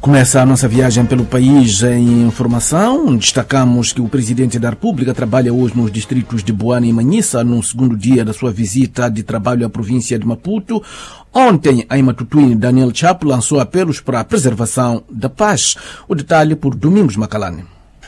Começa a nossa viagem pelo país em informação. Destacamos que o Presidente da República trabalha hoje nos distritos de Boane e Manhissa, no segundo dia da sua visita de trabalho à província de Maputo. Ontem, em Matutuíne, Daniel Chapo lançou apelos para a preservação da paz. O detalhe por Domingos Macalane.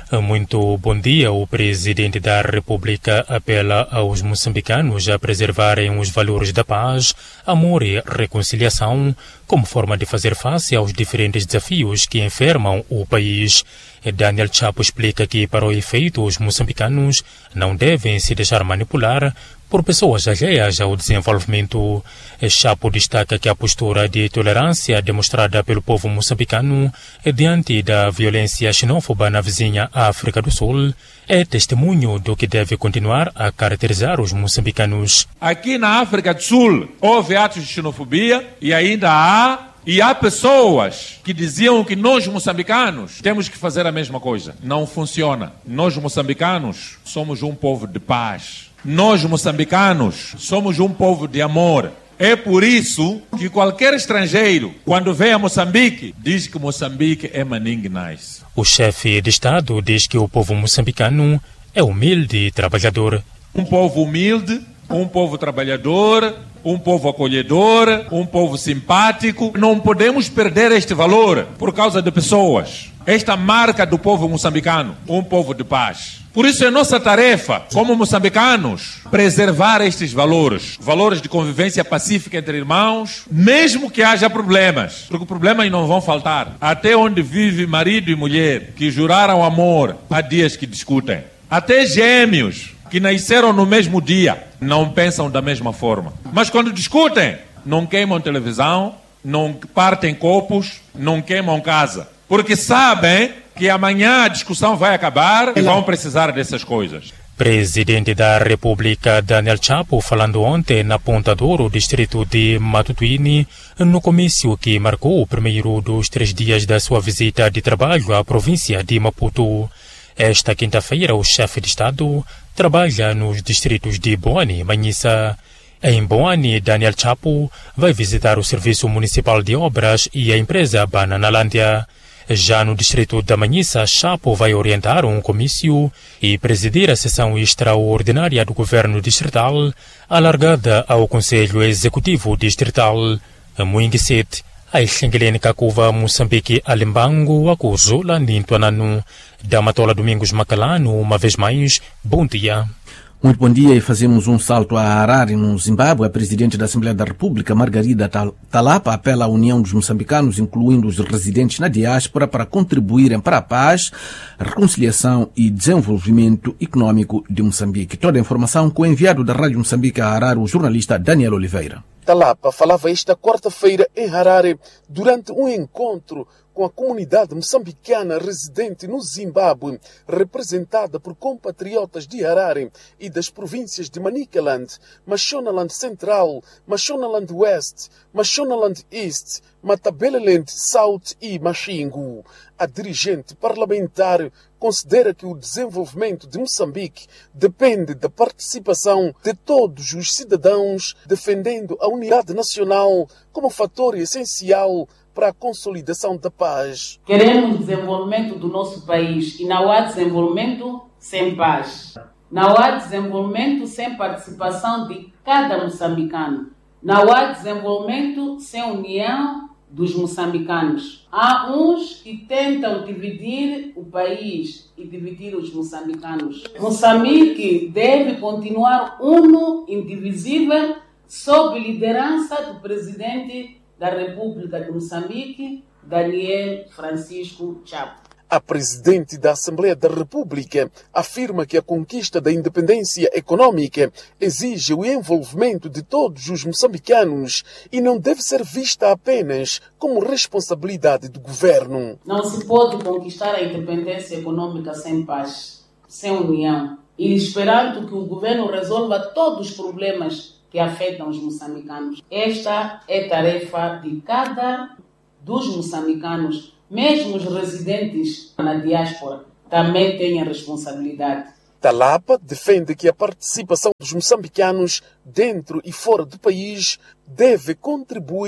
Muito bom dia. O Presidente da República apela aos moçambicanos a preservarem os valores da paz, amor e reconciliação como forma de fazer face aos diferentes desafios que enfermam o país. Daniel Chapo explica que, para o efeito, os moçambicanos não devem se deixar manipular por pessoas alheias ao desenvolvimento. Chapo destaca que a postura de tolerância demonstrada pelo povo moçambicano diante da violência xenófoba na vizinha África do Sul é testemunho do que deve continuar a caracterizar os moçambicanos. Aqui na África do Sul houve atos de xenofobia e ainda há. E há pessoas que diziam que nós moçambicanos temos que fazer a mesma coisa. Não funciona. Nós moçambicanos somos um povo de paz. Nós moçambicanos somos um povo de amor. É por isso que qualquer estrangeiro, quando vem a Moçambique, diz que Moçambique é Maningue Nice. O chefe de Estado diz que o povo moçambicano é humilde e trabalhador. Um povo humilde, um povo trabalhador, um povo acolhedor, um povo simpático. Não podemos perder este valor por causa de pessoas. Esta marca do povo moçambicano, um povo de paz. Por isso é nossa tarefa, como moçambicanos, preservar estes valores. Valores de convivência pacífica entre irmãos, mesmo que haja problemas. Porque problemas não vão faltar. Até onde vive marido e mulher que juraram amor, há dias que discutem. Até gêmeos que nasceram no mesmo dia, não pensam da mesma forma. Mas quando discutem, não queimam televisão, não partem copos, não queimam casa. Porque sabem que amanhã a discussão vai acabar e vão precisar dessas coisas. Presidente da República Daniel Chapo falando ontem na Ponta do Ouro, distrito de Matutuíne, no comício que marcou o primeiro dos 3 dias da sua visita de trabalho à província de Maputo. Esta quinta-feira, o chefe de Estado trabalha nos distritos de Boane e Manhissa. Em Boane, Daniel Chapo vai visitar o Serviço Municipal de Obras e a empresa Bananalândia. Já no distrito da Manhissa, Chapo vai orientar um comício e presidir a sessão extraordinária do governo distrital, alargada ao Conselho Executivo Distrital. Muinguisete, a Xengelene Kakuva, Moçambique, Alembango, Acuzola, Nintuananu, Damatola Domingos Macalano, uma vez mais, bom dia. Muito bom dia e fazemos um salto a Harare, no Zimbábue. A Presidente da Assembleia da República, Margarida Talapa, apela à união dos moçambicanos, incluindo os residentes na diáspora, para contribuírem para a paz, reconciliação e desenvolvimento econômico de Moçambique. Toda a informação com o enviado da Rádio Moçambique a Harare, o jornalista Daniel Oliveira. Talapa falava esta quarta-feira em Harare durante um encontro com a comunidade moçambicana residente no Zimbábue, representada por compatriotas de Harare e das províncias de Manicaland, Mashonaland Central, Mashonaland West, Mashonaland East, Matabeleland South e Machingo. A dirigente parlamentar considera que o desenvolvimento de Moçambique depende da participação de todos os cidadãos, defendendo a unidade nacional como fator essencial para a consolidação da paz. Queremos desenvolvimento do nosso país e não há desenvolvimento sem paz. Não há desenvolvimento sem participação de cada moçambicano. Não há desenvolvimento sem união dos moçambicanos. Há uns que tentam dividir o país e dividir os moçambicanos. Moçambique deve continuar uno, indivisível, sob liderança do presidente da República de Moçambique, Daniel Francisco Chapo. A Presidente da Assembleia da República afirma que a conquista da independência econômica exige o envolvimento de todos os moçambicanos e não deve ser vista apenas como responsabilidade do governo. Não se pode conquistar a independência econômica sem paz, sem união, e esperando que o governo resolva todos os problemas que afetam os moçambicanos. Esta é tarefa de cada dos moçambicanos, mesmo os residentes na diáspora também têm a responsabilidade. Talapa defende que a participação dos moçambicanos dentro e fora do país deve contribuir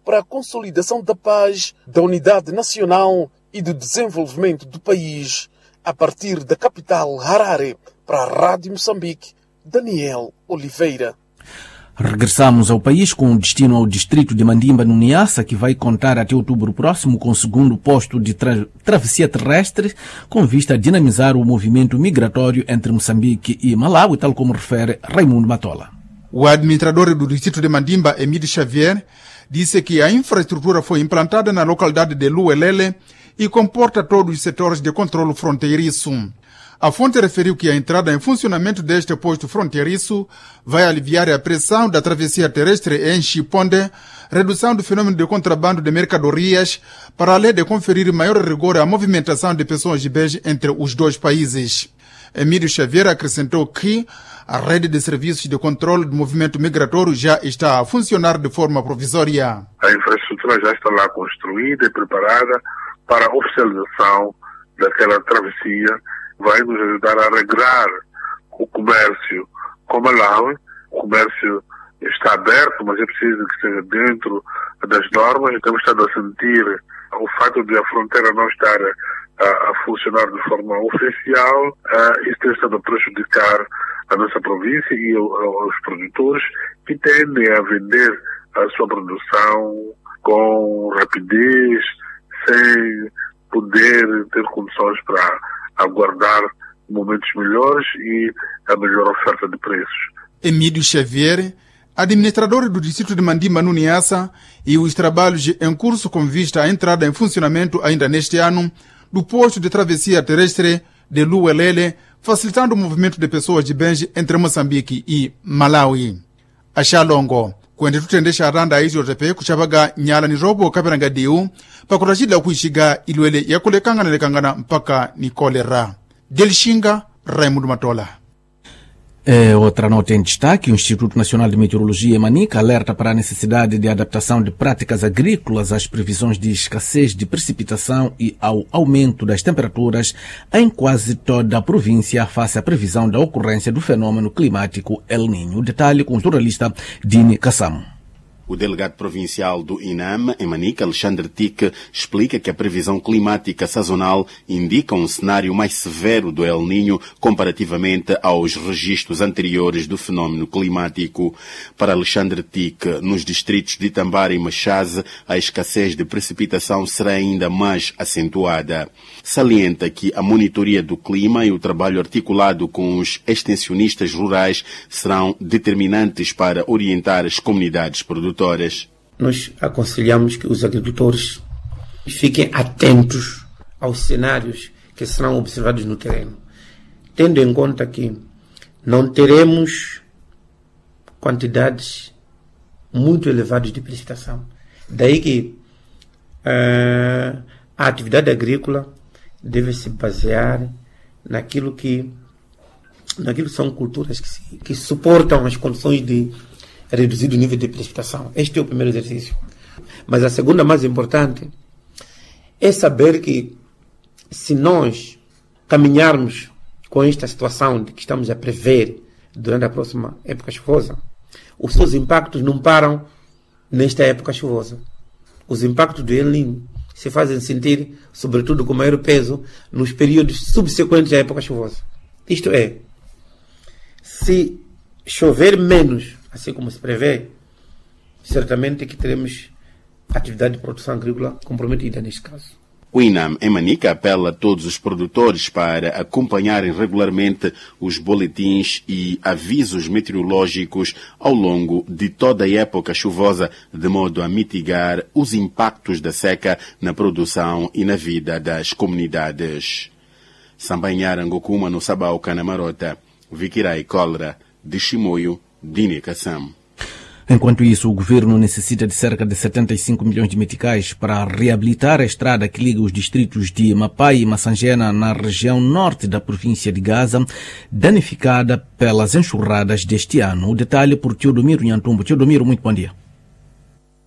para a consolidação da paz, da unidade nacional e do desenvolvimento do país, a partir da capital Harare. Para a Rádio Moçambique, Daniel Oliveira. Regressamos ao país com destino ao distrito de Mandimba, no Niassa, que vai contar até outubro próximo com o segundo posto de travessia terrestre, com vista a dinamizar o movimento migratório entre Moçambique e Malawi, tal como refere Raimundo Matola. O administrador do distrito de Mandimba, Emílio Xavier, disse que a infraestrutura foi implantada na localidade de Luelele e comporta todos os setores de controle fronteiriço. A fonte referiu que a entrada em funcionamento deste posto fronteiriço vai aliviar a pressão da travessia terrestre em Chiponde, redução do fenômeno de contrabando de mercadorias, para além de conferir maior rigor à movimentação de pessoas de bens entre os dois países. Emílio Xavier acrescentou que a rede de serviços de controle do movimento migratório já está a funcionar de forma provisória. A infraestrutura já está lá construída e preparada para a oficialização daquela travessia. Vai nos ajudar a regrar o comércio com Malawi. O comércio está aberto, mas é preciso que esteja dentro das normas. Temos estado a sentir o fato de a fronteira não estar a funcionar de forma oficial. Isso tem estado a prejudicar a nossa província e aos produtores que tendem a vender a sua produção com rapidez, sem poder ter condições para aguardar momentos melhores e a melhor oferta de preços. Emílio Xavier, administrador do distrito de Mandimba, no Niassa, e os trabalhos em curso com vista à entrada em funcionamento ainda neste ano do posto de travessia terrestre de Luelele, facilitando o movimento de pessoas de bens entre Moçambique e Malawi. Axalongo, kwende tutendesha aranda hizo tepe kuchabaga nyala ni robo kabiranga diu pakurashida kuishiga ilwele ya kulekangana lekangana mpaka ni kolera. Delshinga, Raimundo Matola. Outra nota em destaque: o Instituto Nacional de Meteorologia, Manica, alerta para a necessidade de adaptação de práticas agrícolas às previsões de escassez de precipitação e ao aumento das temperaturas em quase toda a província face à previsão da ocorrência do fenômeno climático El Niño. Detalhe com o jornalista Dini Kassam. O delegado provincial do INAM, em Manica, Alexandre Tic, explica que a previsão climática sazonal indica um cenário mais severo do El Niño comparativamente aos registros anteriores do fenômeno climático. Para Alexandre Tic, nos distritos de Tambara e Machaze, a escassez de precipitação será ainda mais acentuada. Salienta que a monitoria do clima e o trabalho articulado com os extensionistas rurais serão determinantes para orientar as comunidades produtoras. Nós aconselhamos que os agricultores fiquem atentos aos cenários que serão observados no terreno, tendo em conta que não teremos quantidades muito elevadas de precipitação. Daí que a atividade agrícola deve se basear naquilo que são culturas que suportam as condições de reduzido nível de precipitação. Este é o primeiro exercício. Mas a segunda, mais importante, é saber que se nós caminharmos com esta situação de que estamos a prever durante a próxima época chuvosa, os seus impactos não param nesta época chuvosa. Os impactos do El Niño se fazem sentir, sobretudo com maior peso, nos períodos subsequentes à época chuvosa. Isto é, se chover menos, assim como se prevê, certamente que teremos atividade de produção agrícola comprometida neste caso. O INAM em Manica apela a todos os produtores para acompanharem regularmente os boletins e avisos meteorológicos ao longo de toda a época chuvosa, de modo a mitigar os impactos da seca na produção e na vida das comunidades. Sambanhara Ngokuma no Sabau Canamarota, Vikirai Cólera, de Chimoio, Dini Kassam. Enquanto isso, o governo necessita de cerca de 75 milhões de meticais para reabilitar a estrada que liga os distritos de Mapai e Massangena na região norte da província de Gaza, danificada pelas enxurradas deste ano. O detalhe por Teodomiro Nhantumbo. Teodomiro, muito bom dia.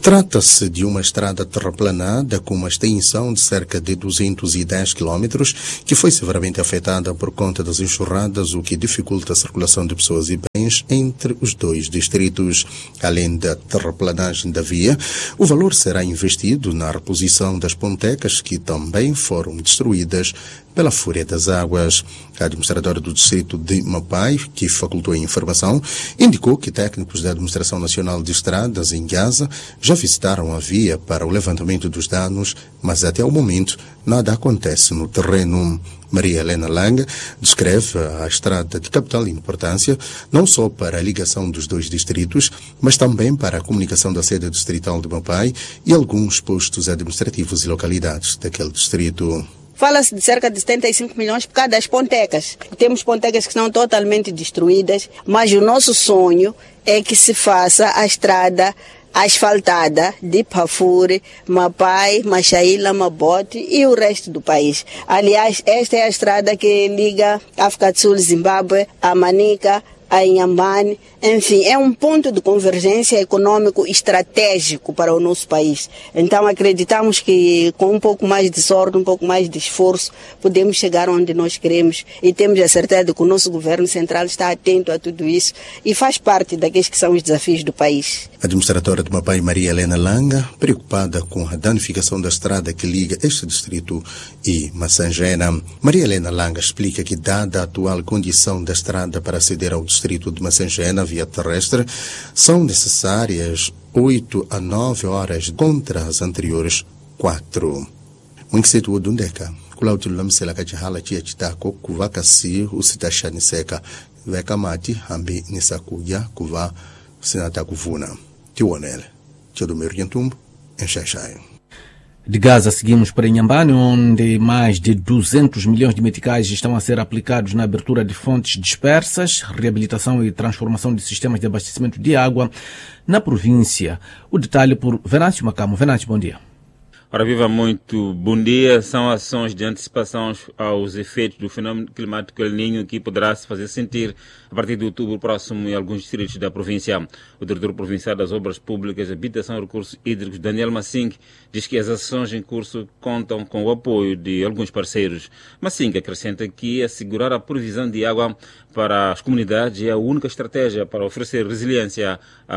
Trata-se de uma estrada terraplanada com uma extensão de cerca de 210 km, que foi severamente afetada por conta das enxurradas, o que dificulta a circulação de pessoas e bens entre os dois distritos. Além da terraplanagem da via, o valor será investido na reposição das pontecas, que também foram destruídas pela fúria das águas. A administradora do distrito de Mapai, que facultou a informação, indicou que técnicos da Administração Nacional de Estradas em Gaza já visitaram a via para o levantamento dos danos, mas até o momento nada acontece no terreno. Maria Helena Langa descreve a estrada de capital importância não só para a ligação dos dois distritos, mas também para a comunicação da sede distrital de Mapai e alguns postos administrativos e localidades daquele distrito. Fala-se de cerca de 75 milhões por causa das pontecas. Temos pontecas que estão totalmente destruídas, mas o nosso sonho é que se faça a estrada asfaltada de Pafure, Mapai, Machaíla, Mabote e o resto do país. Aliás, esta é a estrada que liga África do Sul, Zimbábue, a Manica, a Inhambane, enfim, é um ponto de convergência econômico estratégico para o nosso país. Então acreditamos que com um pouco mais de sorte, um pouco mais de esforço, podemos chegar onde nós queremos e temos a certeza de que o nosso governo central está atento a tudo isso e faz parte daqueles que são os desafios do país. A administradora de Mapai, Maria Helena Langa, preocupada com a danificação da estrada que liga este distrito e Massangena. Maria Helena Langa explica que, dada a atual condição da estrada para aceder ao distrito de Massangena via terrestre, são necessárias 8 a 9 horas contra as anteriores 4. Mwingisetu Odundeka, Kulauti Lamsela Kajihala Chia Chitako, Kuvakasi, Usitashani Seka, Vekamati, Hambi Nisakuya, Kuva, Sinata Kuvuna. Tionel, Tiodomir Yantumbo, em Xaixai. De Gaza seguimos para Inhambane, onde mais de 200 milhões de meticais estão a ser aplicados na abertura de fontes dispersas, reabilitação e transformação de sistemas de abastecimento de água na província. O detalhe por Venâncio Macamo. Venâncio, bom dia. Ora viva, muito bom dia. São ações de antecipação aos efeitos do fenômeno climático El Niño que poderá se fazer sentir a partir de outubro próximo em alguns distritos da província. O diretor provincial das Obras Públicas, Habitação e Recursos Hídricos, Daniel Massing, diz que as ações em curso contam com o apoio de alguns parceiros. Massing acrescenta que assegurar a provisão de água para as comunidades é a única estratégia para oferecer resiliência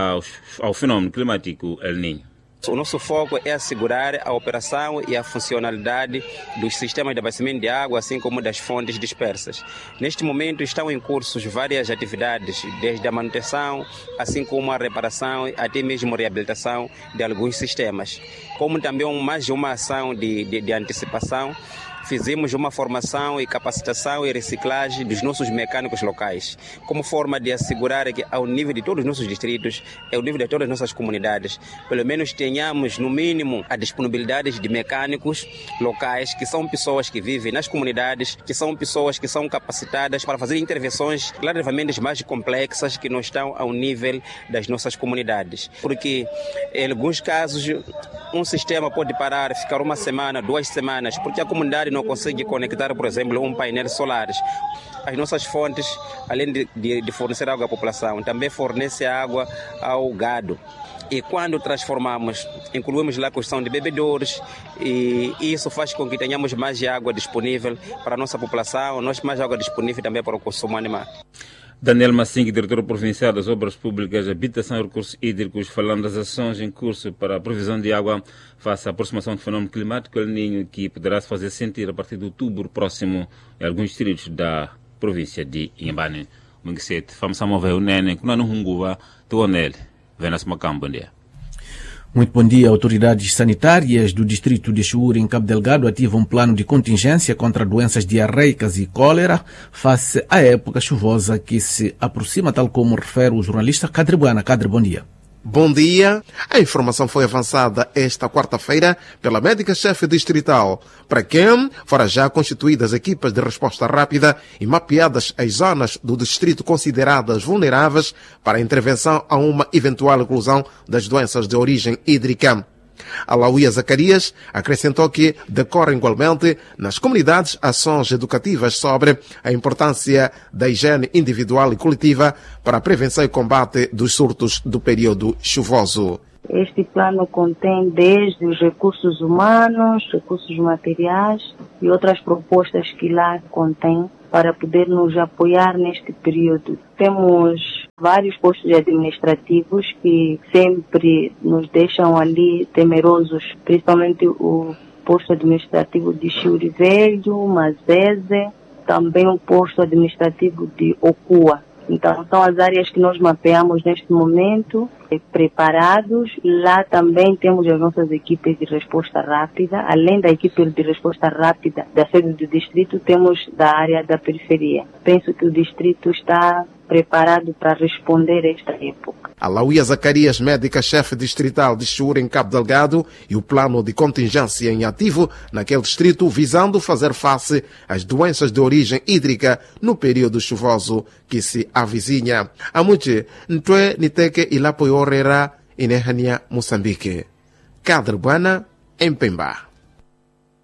ao fenômeno climático El Niño. O nosso foco é assegurar a operação e a funcionalidade dos sistemas de abastecimento de água, assim como das fontes dispersas. Neste momento estão em curso várias atividades, desde a manutenção, assim como a reparação, até mesmo a reabilitação de alguns sistemas. Como também mais uma ação de antecipação, fizemos uma formação e capacitação e reciclagem dos nossos mecânicos locais, como forma de assegurar que, ao nível de todos os nossos distritos, ao nível de todas as nossas comunidades, pelo menos tenhamos, no mínimo, a disponibilidade de mecânicos locais, que são pessoas que vivem nas comunidades, que são pessoas que são capacitadas para fazer intervenções relativamente mais complexas que não estão ao nível das nossas comunidades. Porque, em alguns casos, um sistema pode parar, ficar uma semana, 2 semanas, porque a comunidade não consegue conectar, por exemplo, um painel solar. As nossas fontes, além de fornecer água à população, também fornecem água ao gado. E quando transformamos, incluímos lá a questão de bebedouros, e isso faz com que tenhamos mais água disponível para a nossa população, mais água disponível também para o consumo animal. Daniel Massing, diretor provincial das Obras Públicas, Habitação e Recursos Hídricos, falando das ações em curso para a provisão de água face à aproximação do fenômeno climático El Niño, que poderá se fazer sentir a partir de outubro próximo em alguns distritos da província de Inhambane. Mungisete, vamos a mover o Nene, que não é um Hunguva, Tuonel, Venâncio Macamo, bom dia. Muito bom dia. Autoridades sanitárias do distrito de Chiúra, em Cabo Delgado, ativam um plano de contingência contra doenças diarreicas e cólera face à época chuvosa que se aproxima, tal como refere o jornalista Cadre Buana. Cadre, bom dia. Bom dia. A informação foi avançada esta quarta-feira pela médica-chefe distrital, para quem foram já constituídas equipas de resposta rápida e mapeadas as zonas do distrito consideradas vulneráveis para a intervenção a uma eventual inclusão das doenças de origem hídrica. Alauia Zacarias acrescentou que decorrem igualmente nas comunidades ações educativas sobre a importância da higiene individual e coletiva para a prevenção e combate dos surtos do período chuvoso. Este plano contém desde os recursos humanos, recursos materiais e outras propostas que lá contém para poder nos apoiar neste período. Temos vários postos administrativos que sempre nos deixam ali temerosos, principalmente o posto administrativo de Chiuri Velho, Mazeze, também o posto administrativo de Okua. Então, são as áreas que nós mapeamos neste momento, preparados. Lá também temos as nossas equipes de resposta rápida. Além da equipe de resposta rápida da sede do distrito, temos da área da periferia. Penso que o distrito está preparado para responder a esta época. Alauia Zacarias, médica-chefe distrital de Chiuri, em Cabo Delgado, e o plano de contingência em ativo naquele distrito, visando fazer face às doenças de origem hídrica no período chuvoso que se avizinha. Amuche, Ntwe Niteke Ilapoyorera, Inehania, Moçambique. Cadre Buana, em Pemba.